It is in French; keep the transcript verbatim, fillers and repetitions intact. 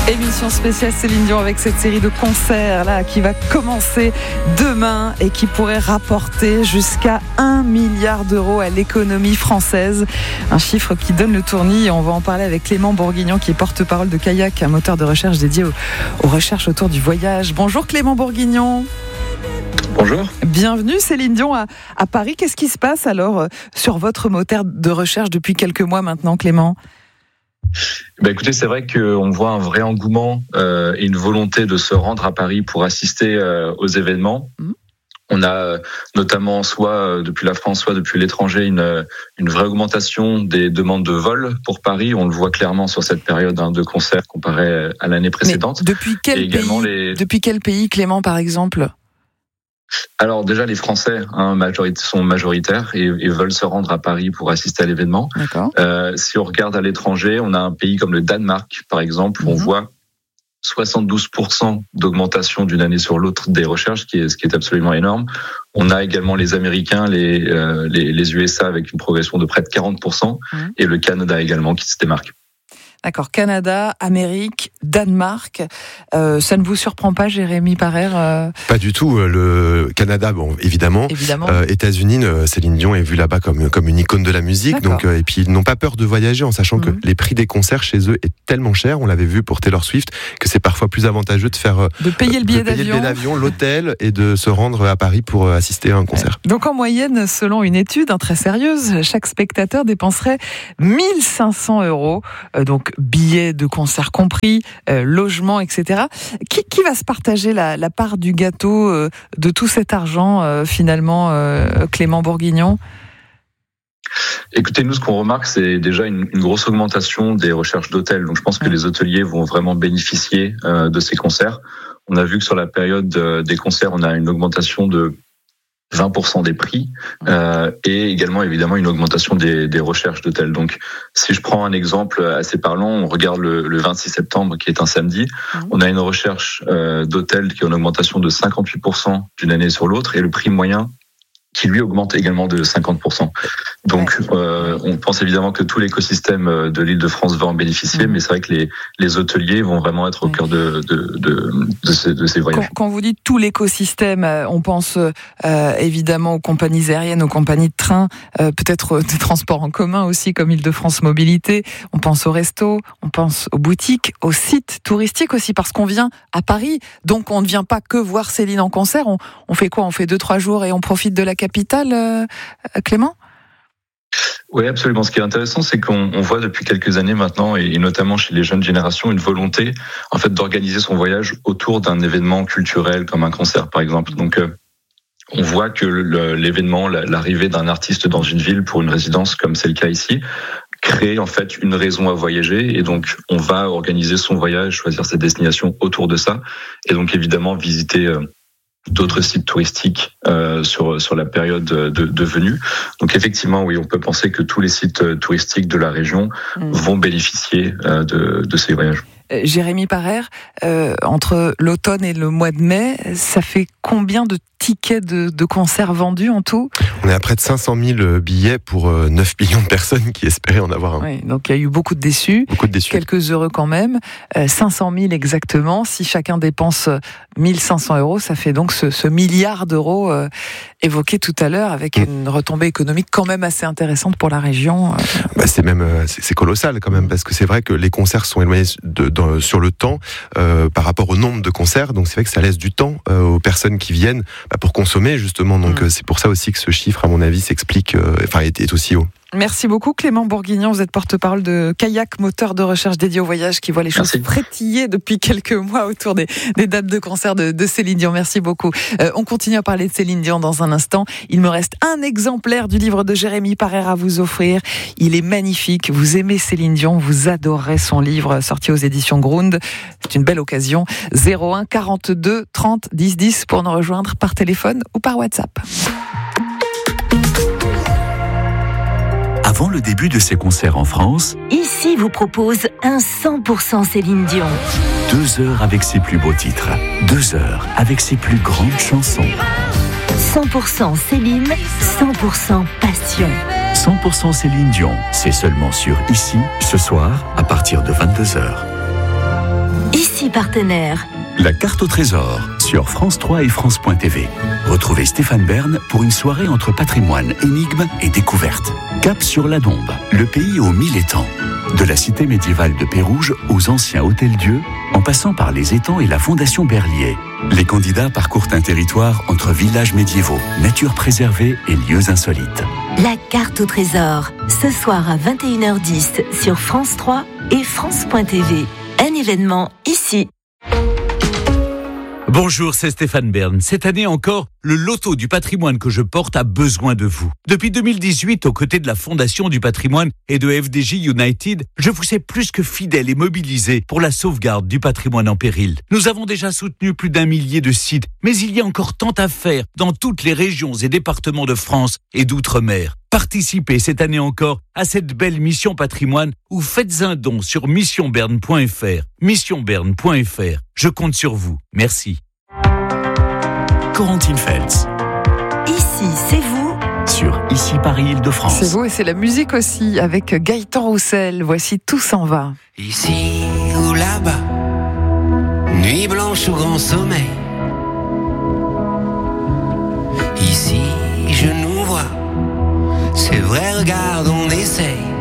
Émission spéciale Céline Dion avec cette série de concerts là qui va commencer demain et qui pourrait rapporter jusqu'à un milliard d'euros à l'économie française. Un chiffre qui donne le tournis et on va en parler avec Clément Bourguignon qui est porte-parole de Kayak, un moteur de recherche dédié aux, aux recherches autour du voyage. Bonjour Clément Bourguignon. Bonjour. Bienvenue Céline Dion à, à Paris. Qu'est-ce qui se passe alors euh, sur votre moteur de recherche depuis quelques mois maintenant, Clément ? Ben écoutez, c'est vrai qu'on voit un vrai engouement euh, et une volonté de se rendre à Paris pour assister euh, aux événements. Mmh. On a euh, notamment soit euh, depuis la France, soit depuis l'étranger, une, une vraie augmentation des demandes de vol pour Paris. On le voit clairement sur cette période hein, de concert comparé à l'année précédente. Mais depuis quel pays, les... depuis quel pays, Clément, par exemple ? Alors déjà, les Français hein, majorité, sont majoritaires et, et veulent se rendre à Paris pour assister à l'événement. Euh, si on regarde à l'étranger, on a un pays comme le Danemark, par exemple, où mm-hmm. on voit soixante-douze pour cent d'augmentation d'une année sur l'autre des recherches, ce qui est, ce qui est absolument énorme. On a également les Américains, les, euh, les, les U S A avec une progression de près de quarante pour cent mm-hmm. et le Canada également qui se démarque. D'accord, Canada, Amérique, Danemark, euh, ça ne vous surprend pas, Jérémy Parer euh... Pas du tout. Le Canada, bon, évidemment. évidemment. Euh, États-Unis, Céline Dion est vue là-bas comme comme une icône de la musique. D'accord. Donc, euh, et puis ils n'ont pas peur de voyager en sachant mmh. que les prix des concerts chez eux est tellement cher. On l'avait vu pour Taylor Swift que c'est parfois plus avantageux de faire de payer le billet de payer d'avion, le billet d'avion, l'hôtel et de se rendre à Paris pour assister à un concert. Ouais. Donc en moyenne, selon une étude hein, très sérieuse, chaque spectateur dépenserait mille cinq cents euros. Euh, donc billets de concert compris, euh, logement, et cetera. Qui, qui va se partager la, la part du gâteau euh, de tout cet argent, euh, finalement, euh, Clément Bourguignon ? Écoutez, nous, ce qu'on remarque, c'est déjà une, une grosse augmentation des recherches d'hôtels. Donc, je pense que les hôteliers vont vraiment bénéficier euh, de ces concerts. On a vu que sur la période des concerts, on a une augmentation de vingt pour cent des prix euh, et également évidemment une augmentation des, des recherches d'hôtels. Donc, si je prends un exemple assez parlant, on regarde le, le vingt-six septembre, qui est un samedi, mmh. on a une recherche euh, d'hôtels qui est en augmentation de cinquante-huit pour cent d'une année sur l'autre et le prix moyen qui lui augmente également de cinquante pour cent. Donc, euh, on pense évidemment que tout l'écosystème de l'Île-de-France va en bénéficier, mmh. mais c'est vrai que les, les hôteliers vont vraiment être au cœur de, de, de, de, ces, de ces voyages. Quand, quand vous dites tout l'écosystème, on pense euh, évidemment aux compagnies aériennes, aux compagnies de train, euh, peut-être des transports en commun aussi, comme Île-de-France Mobilité. On pense aux restos, on pense aux boutiques, aux sites touristiques aussi, parce qu'on vient à Paris, donc on ne vient pas que voir Céline en concert. On, on fait quoi ? On fait deux, trois jours et on profite de la capitale, euh, Clément ? Oui, absolument. Ce qui est intéressant, c'est qu'on on voit depuis quelques années maintenant, et notamment chez les jeunes générations, une volonté en fait d'organiser son voyage autour d'un événement culturel comme un concert, par exemple. Donc, euh, on voit que le, l'événement, l'arrivée d'un artiste dans une ville pour une résidence, comme c'est le cas ici, crée en fait une raison à voyager, et donc on va organiser son voyage, choisir sa destination autour de ça, et donc évidemment visiter euh, d'autres sites touristiques euh, sur sur la période de, de venue. Donc effectivement, oui, on peut penser que tous les sites touristiques de la région mmh. vont bénéficier euh, de, de ces voyages. Jérémy Parer, euh, entre l'automne et le mois de mai, ça fait combien de tickets de, de concerts vendus en tout ? On est à près de cinq cent mille billets pour neuf millions de personnes qui espéraient en avoir un. Oui, donc il y a eu beaucoup de déçus, beaucoup de déçus. Quelques heureux quand même, euh, cinq cent mille exactement. Si chacun dépense mille cinq cents euros, ça fait donc ce, ce milliard d'euros euh, évoqué tout à l'heure, avec mmh. une retombée économique quand même assez intéressante pour la région. Bah, c'est même c'est, c'est colossal quand même, parce que c'est vrai que les concerts sont éloignés de, de, sur le temps euh, par rapport au nombre de concerts, donc c'est vrai que ça laisse du temps euh, aux personnes qui viennent bah, pour consommer justement. Donc mmh. euh, c'est pour ça aussi que ce chiffre, à mon avis, s'explique, euh, enfin est, est aussi haut. Merci beaucoup Clément Bourguignon, vous êtes porte-parole de Kayak, moteur de recherche dédié au voyage, qui voit les choses Merci. frétiller depuis quelques mois autour des, des dates de concert de, de Céline Dion. Merci beaucoup. Euh, on continue à parler de Céline Dion dans un instant. Il me reste un exemplaire du livre de Jérémy Parer à vous offrir. Il est magnifique. Vous aimez Céline Dion, vous adorerez son livre sorti aux éditions Grund. C'est une belle occasion. zéro un quarante-deux trente dix dix pour nous rejoindre par téléphone ou par WhatsApp. Avant le début de ses concerts en France, Ici vous propose un cent pour cent Céline Dion. Deux heures avec ses plus beaux titres, deux heures avec ses plus grandes chansons. cent pour cent Céline, cent pour cent passion. cent pour cent Céline Dion, c'est seulement sur Ici, ce soir, à partir de vingt-deux heures. ici partenaire. La carte au trésor sur France trois et France point T V. Retrouvez Stéphane Bern pour une soirée entre patrimoine, énigmes et découvertes. Cap sur la Dombe, le pays aux mille étangs. De la cité médiévale de Pérouges aux anciens hôtels-dieux, en passant par les étangs et la fondation Berlier. Les candidats parcourent un territoire entre villages médiévaux, nature préservée et lieux insolites. La carte au trésor, ce soir à vingt et une heures dix sur France trois et France point T V. Un événement ici. Bonjour, c'est Stéphane Bern. Cette année encore, le loto du patrimoine que je porte a besoin de vous. Depuis deux mille dix-huit, aux côtés de la Fondation du patrimoine et de F D J United, je vous sais plus que fidèle et mobilisé pour la sauvegarde du patrimoine en péril. Nous avons déjà soutenu plus d'un millier de sites, mais il y a encore tant à faire dans toutes les régions et départements de France et d'outre-mer. Participez cette année encore à cette belle mission patrimoine ou faites un don sur mission bern point f r. mission bern point f r. Je compte sur vous. Merci. Corentine Feltz. Ici, c'est vous. Sur Ici Paris-Île-de-France. C'est vous et c'est la musique aussi avec Gaëtan Roussel. Voici Tout s'en va. Ici ou là-bas, nuit blanche ou grand sommeil. Ici, je nous vois. C'est vrai, regarde, on essaye.